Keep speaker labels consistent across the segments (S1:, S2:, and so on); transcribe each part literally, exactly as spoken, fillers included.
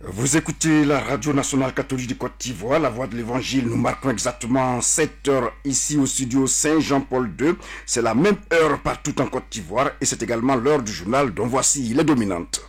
S1: Vous écoutez la Radio Nationale Catholique de Côte d'Ivoire, la voix de l'Évangile. Nous marquons exactement sept heures ici au studio Saint-Jean-Paul deux. C'est la même heure partout en Côte d'Ivoire et c'est également l'heure du journal dont voici les dominantes.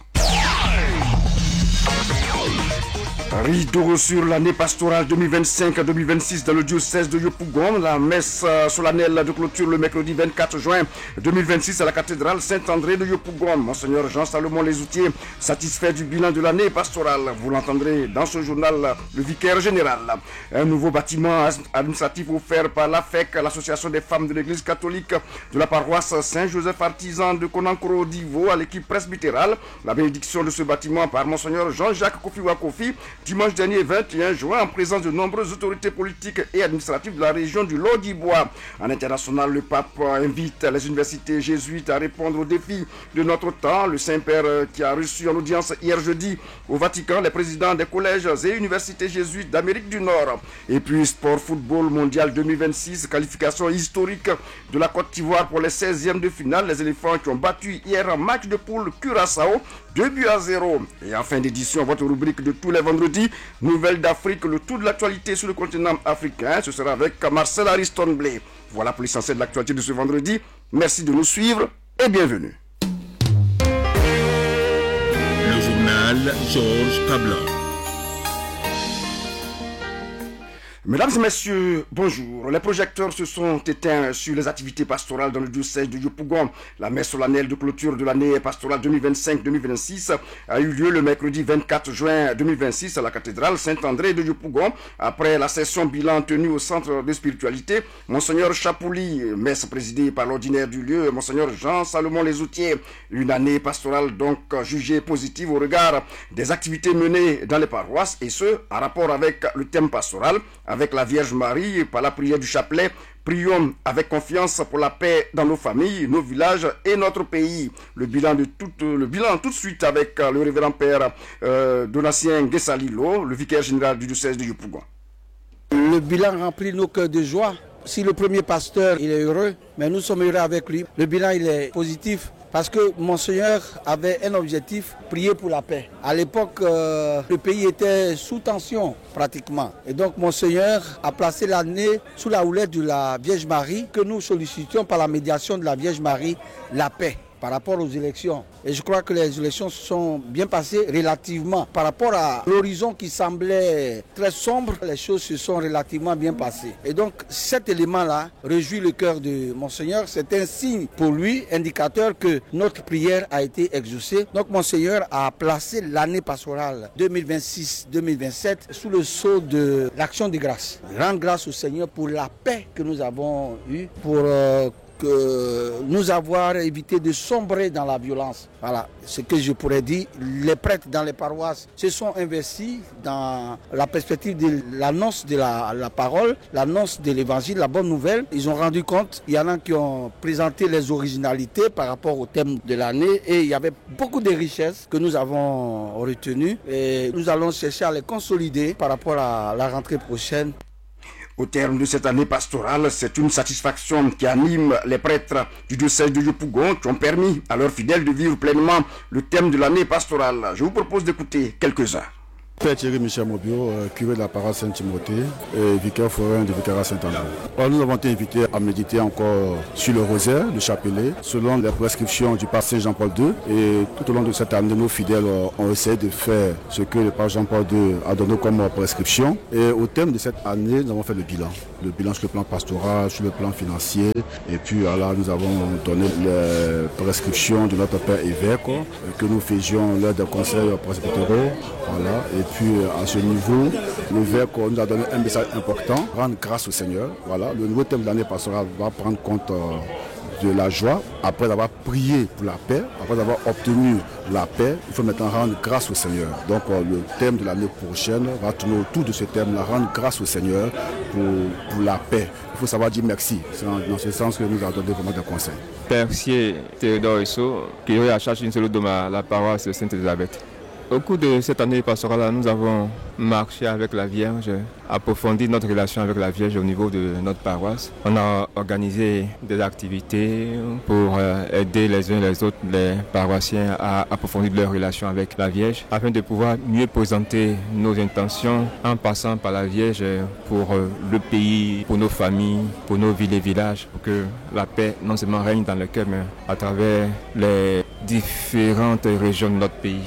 S1: Rideau sur l'année pastorale deux mille vingt-cinq deux mille vingt-six dans le diocèse de Yopougon. La messe solennelle de clôture le mercredi vingt-quatre juin deux mille vingt-six à la cathédrale Saint-André de Yopougon. Monseigneur Jean-Salomon Lesoutier, satisfait du bilan de l'année pastorale. Vous l'entendrez dans ce journal, le vicaire général. Un nouveau bâtiment administratif offert par l'A F E C, l'association des femmes de l'église catholique de la paroisse Saint-Joseph Artisan de Konankoro d'Ivo à l'équipe presbytérale. La bénédiction de ce bâtiment par Monseigneur Jean-Jacques Kofi Wakofi dimanche dernier vingt et un juin en présence de nombreuses autorités politiques et administratives de la région du Lot-d'Ivoire. En international, le pape invite les universités jésuites à répondre aux défis de notre temps. Le Saint-Père qui a reçu en audience hier jeudi au Vatican les présidents des collèges et universités jésuites d'Amérique du Nord. Et puis sport football mondial deux mille vingt-six, qualification historique de la Côte d'Ivoire pour les seizièmes de finale. Les éléphants qui ont battu hier un match de poule Curaçao, deux buts à zéro. Et en fin d'édition, votre rubrique de tous les vendredis, Nouvelles d'Afrique, le tour de l'actualité sur le continent africain. Ce sera avec Marcel Ariston Blé. Voilà pour l'essentiel de l'actualité de ce vendredi. Merci de nous suivre et bienvenue.
S2: Le journal Georges Pablo.
S1: Mesdames et messieurs, bonjour. Les projecteurs se sont éteints sur les activités pastorales dans le diocèse de Yopougon. La messe solennelle de clôture de l'année pastorale deux mille vingt-cinq deux mille vingt-six a eu lieu le mercredi vingt-quatre juin deux mille vingt-six à la cathédrale Saint-André de Yopougon. Après la session bilan tenue au centre de spiritualité, Monseigneur Chapouli, messe présidée par l'ordinaire du lieu, Monseigneur Jean-Salomon Lesoutier. Une année pastorale donc jugée positive au regard des activités menées dans les paroisses et ce, en rapport avec le thème pastoral, avec la Vierge Marie, par la prière du chapelet. Prions avec confiance pour la paix dans nos familles, nos villages et notre pays. Le bilan de tout, le bilan tout de suite avec le révérend père euh, Donatien Guessalilo, le vicaire général du diocèse de Yopougon.
S3: Le bilan remplit nos cœurs de joie. Si le premier pasteur il est heureux, mais nous sommes heureux avec lui. Le bilan il est positif. Parce que Monseigneur avait un objectif, prier pour la paix. À l'époque, euh, le pays était sous tension pratiquement. Et donc Monseigneur a placé l'année sous la houlette de la Vierge Marie, que nous sollicitions par la médiation de la Vierge Marie, la paix par rapport aux élections. Et je crois que les élections se sont bien passées relativement. Par rapport à l'horizon qui semblait très sombre, les choses se sont relativement bien passées. Et donc cet élément-là réjouit le cœur de Monseigneur. C'est un signe pour lui, indicateur que notre prière a été exaucée. Donc Monseigneur a placé l'année pastorale deux mille vingt-six deux mille vingt-sept sous le sceau de l'action de grâce. Rendre grâce au Seigneur pour la paix que nous avons eue, pour euh, que nous avoir évité de sombrer dans la violence. Voilà ce que je pourrais dire. Les prêtres dans les paroisses se sont investis dans la perspective de l'annonce de la, la parole, l'annonce de l'évangile, la bonne nouvelle. Ils ont rendu compte, il y en a qui ont présenté les originalités par rapport au thème de l'année et il y avait beaucoup de richesses que nous avons retenues et nous allons chercher à les consolider par rapport à la rentrée prochaine.
S1: Au terme de cette année pastorale, c'est une satisfaction qui anime les prêtres du diocèse de Yopougon qui ont permis à leurs fidèles de vivre pleinement le thème de l'année pastorale. Je vous propose d'écouter quelques-uns.
S4: Père Thierry Michel Mobio, curé de la paroisse Saint-Timothée et vicaire forain du vicariat Saint-André. Nous avons été invités à méditer encore sur le rosaire, le chapelet, selon les prescriptions du pape Saint-Jean-Paul deux. Et tout au long de cette année, nos fidèles ont essayé de faire ce que le pape Jean-Paul deux a donné comme prescription. Et au terme de cette année, nous avons fait le bilan. Le bilan sur le plan pastoral, sur le plan financier. Et puis là, nous avons donné les prescriptions de notre père évêque que nous faisions lors des conseils presbytéraux. Voilà. Et puis à ce niveau, l'évêque nous a donné un message important, rendre grâce au Seigneur. Voilà. Le nouveau thème de l'année pastorale va prendre compte de la joie. Après avoir prié pour la paix, après avoir obtenu la paix, il faut maintenant rendre grâce au Seigneur. Donc le thème de l'année prochaine va tourner autour de ce thème-là, rendre grâce au Seigneur pour, pour la paix. Il faut savoir dire merci. C'est dans ce sens que nous avons donné vraiment des conseils.
S5: Père Théodore Esso, qui est à charge d'une seule de la paroisse Sainte-Elisabeth. Au cours de cette année pastorale, nous avons marché avec la Vierge, approfondi notre relation avec la Vierge au niveau de notre paroisse. On a organisé des activités pour aider les uns et les autres, les paroissiens, à approfondir leur relation avec la Vierge, afin de pouvoir mieux présenter nos intentions en passant par la Vierge pour le pays, pour nos familles, pour nos villes et villages, pour que la paix non seulement règne dans le cœur, mais à travers les différentes régions de notre pays.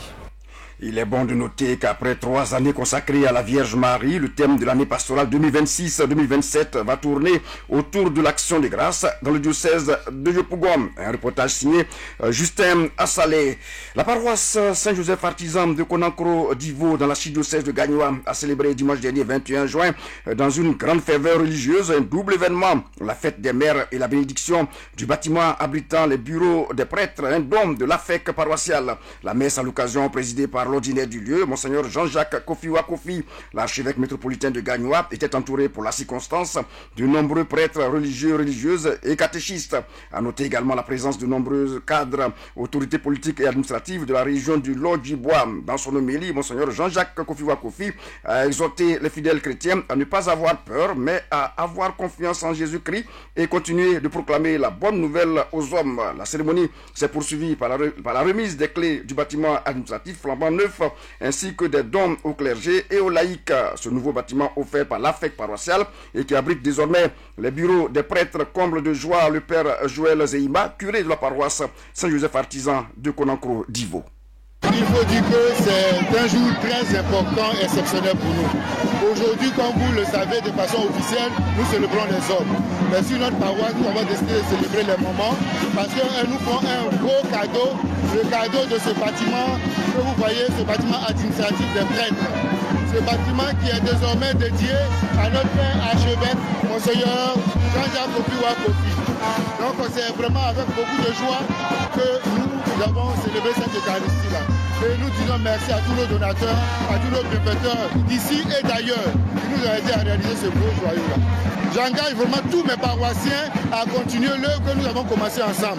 S1: Il est bon de noter qu'après trois années consacrées à la Vierge Marie, le thème de l'année pastorale deux mille vingt-six deux mille vingt-sept va tourner autour de l'action des grâces dans le diocèse de Yopougon. Un reportage signé Justin Assalé. La paroisse Saint-Joseph Artisan de Konakro-Divo dans l'archidiocèse de Gagnoa a célébré dimanche dernier vingt et un juin dans une grande ferveur religieuse un double événement, la fête des mères et la bénédiction du bâtiment abritant les bureaux des prêtres, un don de l'A F E C paroissiale. La messe à l'occasion présidée par l'ordinaire du lieu, Monseigneur Jean-Jacques Kofiwa Kofi, l'archevêque métropolitain de Gagnoa, était entouré pour la circonstance de nombreux prêtres religieux, religieuses et catéchistes. À noter également la présence de nombreux cadres, autorités politiques et administratives de la région du Lodjibois. Dans son homélie, Monseigneur Jean-Jacques Kofiwa Kofi a exhorté les fidèles chrétiens à ne pas avoir peur, mais à avoir confiance en Jésus-Christ et continuer de proclamer la bonne nouvelle aux hommes. La cérémonie s'est poursuivie par la, par la remise des clés du bâtiment administratif flambant neuf ainsi que des dons au clergé et aux laïcs. Ce nouveau bâtiment offert par l'A F E C paroissiale et qui abrite désormais les bureaux des prêtres, comble de joie le père Joël Zeima, curé de la paroisse Saint-Joseph Artisan de Konakro-Divo.
S6: Il faut dire que c'est un jour très important et exceptionnel pour nous. Aujourd'hui, comme vous le savez, de façon officielle, nous célébrons les hommes. Mais sur notre paroisse, nous avons décidé de célébrer les moments parce qu'elles nous font un beau cadeau, le cadeau de ce bâtiment que vous voyez, ce bâtiment administratif des prêtres. Ce bâtiment qui est désormais dédié à notre père archevêque, Monseigneur Jean-Jacques Kofiwa Kofi. Donc c'est vraiment avec beaucoup de joie que nous avons célébré cette Eucharistie-là. Et nous disons merci à tous nos donateurs, à tous nos bienfaiteurs d'ici et d'ailleurs qui nous ont aidés à réaliser ce beau joyau-là. J'engage vraiment tous mes paroissiens à continuer l'œuvre que nous avons commencé ensemble.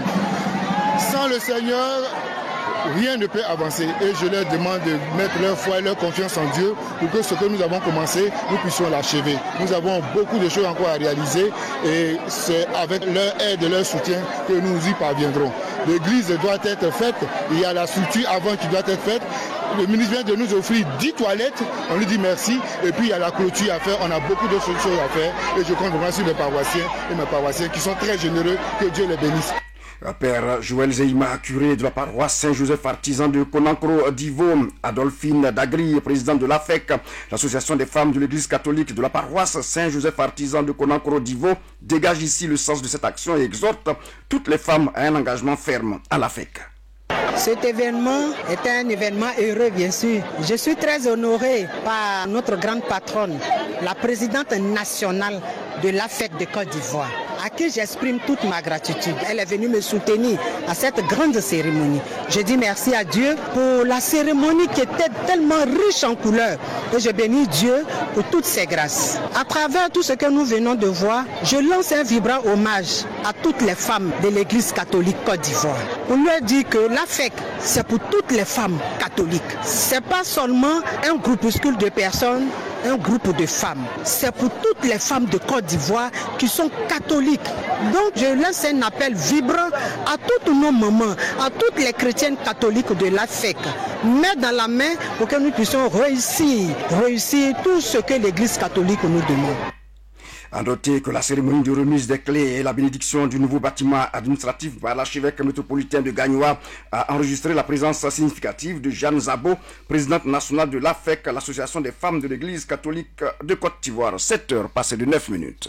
S6: Sans le Seigneur, rien ne peut avancer et je leur demande de mettre leur foi et leur confiance en Dieu pour que ce que nous avons commencé, nous puissions l'achever. Nous avons beaucoup de choses encore à réaliser et c'est avec leur aide et leur soutien que nous y parviendrons. L'église doit être faite, il y a la structure avant qui doit être faite. Le ministre vient de nous offrir dix toilettes, on lui dit merci, et puis il y a la clôture à faire, on a beaucoup de choses à faire et je compte vraiment sur les paroissiens et mes paroissiens qui sont très généreux, que Dieu les bénisse.
S1: Père Joël Zeima, curé de la paroisse Saint-Joseph Artisan de Konakro-Divo, Adolphine Dagri, président de l'A F E C, l'association des femmes de l'église catholique de la paroisse Saint-Joseph Artisan de Konakro-Divo, dégage ici le sens de cette action et exhorte toutes les femmes à un engagement ferme à l'A F E C.
S7: Cet événement est un événement heureux, bien sûr. Je suis très honoré par notre grande patronne, la présidente nationale de l'A F E C de Côte d'Ivoire, à qui j'exprime toute ma gratitude. Elle est venue me soutenir à cette grande cérémonie. Je dis merci à Dieu pour la cérémonie qui était tellement riche en couleurs. Et je bénis Dieu pour toutes ses grâces. À travers tout ce que nous venons de voir, je lance un vibrant hommage à toutes les femmes de l'Église catholique Côte d'Ivoire. On leur dit que l'A F E C, c'est pour toutes les femmes catholiques. Ce n'est pas seulement un groupuscule de personnes, un groupe de femmes. C'est pour toutes les femmes de Côte d'Ivoire qui sont catholiques. Donc je lance un appel vibrant à toutes nos mamans, à toutes les chrétiennes catholiques de l'A F E C. Main dans la main pour que nous puissions réussir, réussir tout ce que l'Église catholique nous demande.
S1: À noter que la cérémonie de remise des clés et la bénédiction du nouveau bâtiment administratif par l'archevêque métropolitain de Gagnoa a enregistré la présence significative de Jeanne Zabo, présidente nationale de l'A F E C, l'association des femmes de l'église catholique de Côte d'Ivoire. sept heures passées de neuf minutes.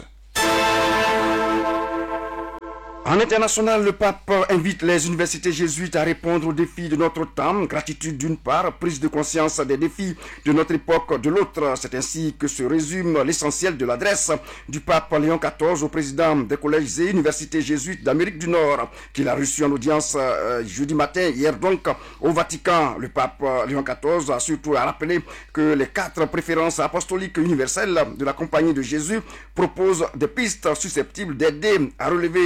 S1: En international, le pape invite les universités jésuites à répondre aux défis de notre temps. Gratitude d'une part, prise de conscience des défis de notre époque de l'autre. C'est ainsi que se résume l'essentiel de l'adresse du pape Léon quatorze au président des collèges et universités jésuites d'Amérique du Nord, qu'il a reçu en audience euh, jeudi matin, hier donc, au Vatican. Le pape Léon quatorze a surtout rappelé que les quatre préférences apostoliques universelles de la Compagnie de Jésus proposent des pistes susceptibles d'aider à relever ces défis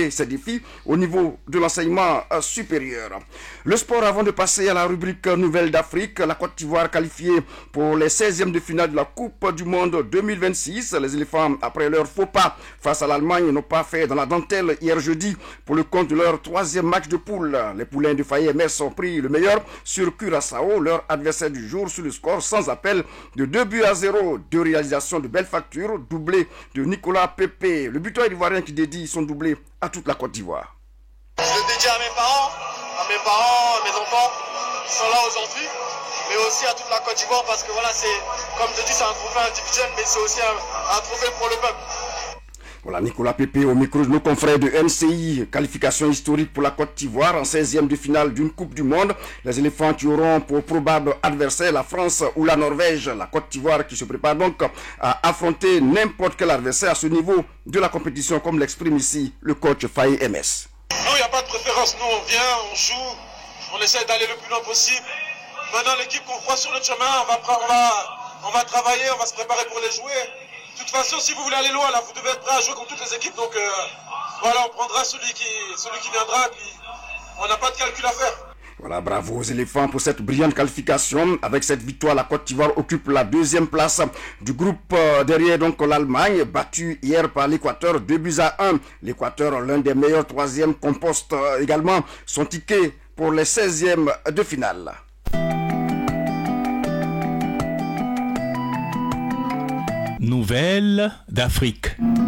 S1: défis au niveau de l'enseignement supérieur. Le sport avant de passer à la rubrique Nouvelles d'Afrique. La Côte d'Ivoire qualifiée pour les seizièmes de finale de la Coupe du Monde deux mille vingt-six. Les éléphants, après leur faux pas face à l'Allemagne, n'ont pas fait dans la dentelle hier jeudi pour le compte de leur troisième match de poule. Les poulains de Faye M S ont pris le meilleur sur Curaçao, leur adversaire du jour, sur le score sans appel de deux buts à zéro. Deux réalisations de belle facture, doublé de Nicolas Pepe. Le buteur ivoirien qui dédie son doublé à toute la Côte d'Ivoire.
S8: Je le dédie à mes parents, à mes parents, à mes enfants qui sont là aujourd'hui, mais aussi à toute la Côte d'Ivoire parce que voilà, c'est, comme je dis, c'est un trophée individuel, mais c'est aussi un, un trophée pour le peuple.
S1: Voilà, Nicolas Pepe au micro de nos confrères de N C I. Qualification historique pour la Côte d'Ivoire en seizième de finale d'une Coupe du Monde. Les éléphants qui auront pour probable adversaire la France ou la Norvège. La Côte d'Ivoire qui se prépare donc à affronter n'importe quel adversaire à ce niveau de la compétition, comme l'exprime ici le coach Faye M S.
S8: Nous, il n'y a pas de préférence. Nous, on vient, on joue, on essaie d'aller le plus loin possible. Maintenant, l'équipe qu'on croit sur le chemin, on va, on, va, on va travailler, on va se préparer pour les jouer. De toute façon, si vous voulez aller loin, là, vous devez être prêt à jouer contre toutes les équipes. Donc, euh, voilà, on prendra celui qui, celui qui viendra. Puis, on n'a pas de calcul à faire.
S1: Voilà, bravo aux éléphants pour cette brillante qualification. Avec cette victoire, la Côte d'Ivoire occupe la deuxième place du groupe euh, derrière donc l'Allemagne, battue hier par l'Équateur, deux buts à un. L'Équateur, l'un des meilleurs troisièmes, composte euh, également son ticket pour les seizièmes de finale.
S2: Nouvelles d'Afrique.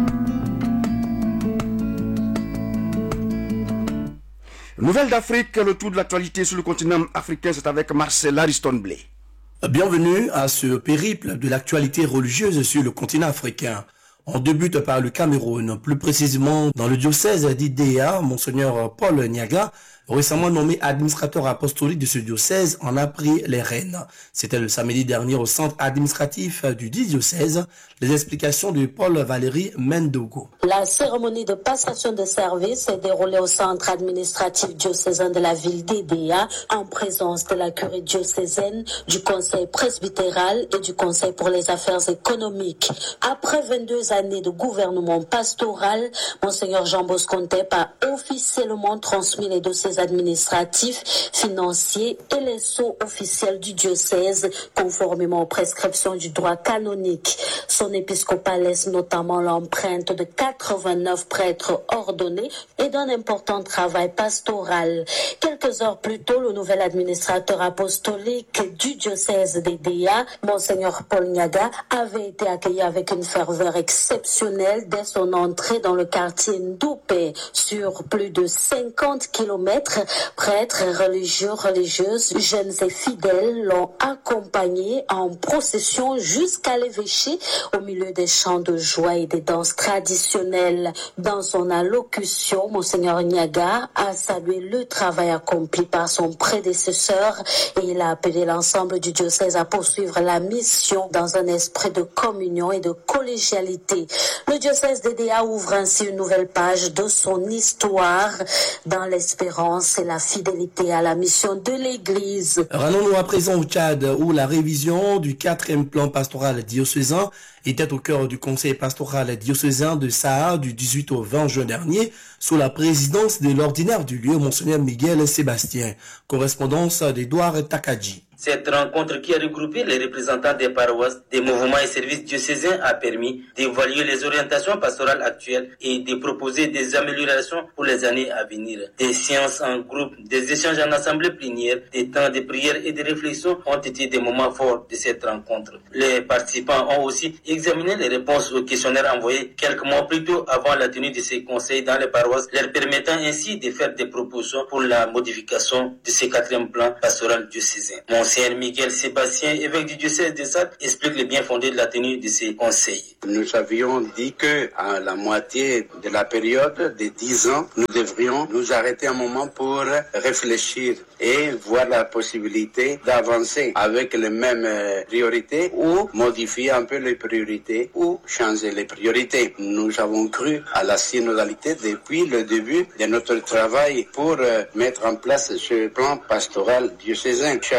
S1: Nouvelles d'Afrique, le tour de l'actualité sur le continent africain, c'est avec Marcel Ariston Blé.
S9: Bienvenue à ce périple de l'actualité religieuse sur le continent africain. On débute par le Cameroun, plus précisément dans le diocèse d'Idéa. Monseigneur Paul Niaga, récemment nommé administrateur apostolique de ce diocèse, en a pris les rênes. C'était le samedi dernier au centre administratif du dit diocèse. Les explications de Paul Valéry Mendogo.
S10: La cérémonie de passation de service s'est déroulée au centre administratif diocésain de la ville d'Idéa, en présence de la curie diocésaine, du conseil presbytéral et du conseil pour les affaires économiques. Après vingt-deux années de gouvernement pastoral, Monseigneur Jean Boscontep a officiellement transmis les dossiers administratifs, financiers et les sceaux officiels du diocèse, conformément aux prescriptions du droit canonique. Son épiscopat laisse notamment l'empreinte de quatre-vingt-neuf prêtres ordonnés et d'un important travail pastoral. Quelques heures plus tôt, le nouvel administrateur apostolique du diocèse d'Idéa, Monseigneur Paul Niaga, avait été accueilli avec une ferveur exceptionnelle dès son entrée dans le quartier Ndoupé. Sur plus de cinquante kilomètres, prêtres, religieux, religieuses, jeunes et fidèles l'ont accompagné en procession jusqu'à l'évêché au milieu des chants de joie et des danses traditionnelles. Dans son allocution, Monseigneur Niaga a salué le travail accompli par son prédécesseur et il a appelé l'ensemble du diocèse à poursuivre la mission dans un esprit de communion et de collégialité. Le diocèse d'Idéa ouvre ainsi une nouvelle page de son histoire dans l'espérance et la fidélité à la mission de l'Église.
S9: Rendons-nous à présent au Tchad, où la révision du quatrième plan pastoral diocésain était au cœur du conseil pastoral diocésain de Saha du dix-huit au vingt juin dernier, sous la présidence de l'ordinaire du lieu, Monseigneur Miguel Sébastien. Correspondance d'Edouard Takadji.
S11: Cette rencontre qui a regroupé les représentants des paroisses, des mouvements et services diocésains a permis d'évaluer les orientations pastorales actuelles et de proposer des améliorations pour les années à venir. Des séances en groupe, des échanges en assemblée plénière, des temps de prière et de réflexion ont été des moments forts de cette rencontre. Les participants ont aussi examiné les réponses aux questionnaires envoyés quelques mois plus tôt avant la tenue de ces conseils dans les paroisses, leur permettant ainsi de faire des propositions pour la modification de ce quatrième plan pastoral diocésain. Monseigneur Miguel Sébastien, évêque du diocèse de Sade, explique le bien fondé de la tenue de ces conseils.
S12: Nous avions dit que à la moitié de la période de dix ans, nous devrions nous arrêter un moment pour réfléchir et voir la possibilité d'avancer avec les mêmes priorités ou modifier un peu les priorités ou changer les priorités. Nous avons cru à la synodalité depuis le début de notre travail pour mettre en place ce plan pastoral diocésain. Chacun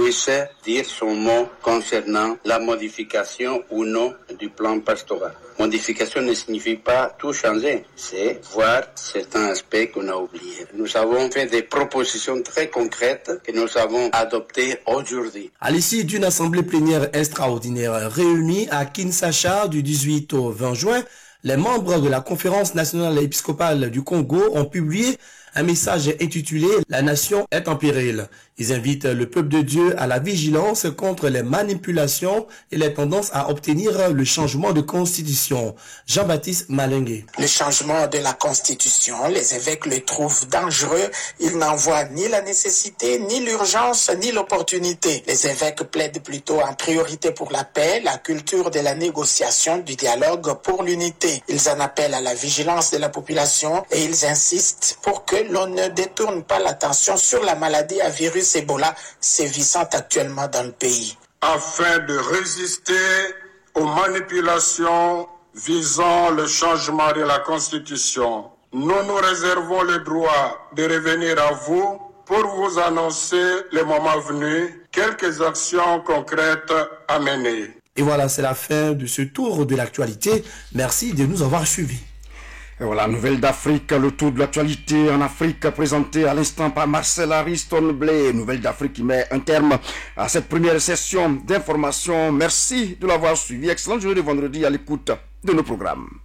S12: puisse dire son mot concernant la modification ou non du plan pastoral. Modification ne signifie pas tout changer, c'est voir certains aspects qu'on a oubliés. Nous avons fait des propositions très concrètes que nous avons adoptées aujourd'hui.
S9: À l'issue d'une assemblée plénière extraordinaire réunie à Kinshasa du dix-huit au vingt juin, les membres de la Conférence nationale épiscopale du Congo ont publié un message intitulé « La nation est en péril ». Ils invitent le peuple de Dieu à la vigilance contre les manipulations et les tendances à obtenir le changement de constitution. Jean-Baptiste Malengue.
S13: Le changement de la constitution, les évêques le trouvent dangereux. Ils n'en voient ni la nécessité, ni l'urgence, ni l'opportunité. Les évêques plaident plutôt en priorité pour la paix, la culture de la négociation, du dialogue pour l'unité. Ils en appellent à la vigilance de la population et ils insistent pour que l'on ne détourne pas l'attention sur la maladie à virus Ebola sévissant actuellement dans le pays.
S14: Afin de résister aux manipulations visant le changement de la Constitution, nous nous réservons le droit de revenir à vous pour vous annoncer le moment venu quelques actions concrètes à mener.
S9: Et voilà, c'est la fin de ce tour de l'actualité. Merci de nous avoir suivis.
S1: Et voilà, nouvelle d'Afrique, le tour de l'actualité en Afrique présenté à l'instant par Marcel Ariston Blé. Nouvelle d'Afrique qui met un terme à cette première session d'information. Merci de l'avoir suivi. Excellente journée de vendredi à l'écoute de nos programmes.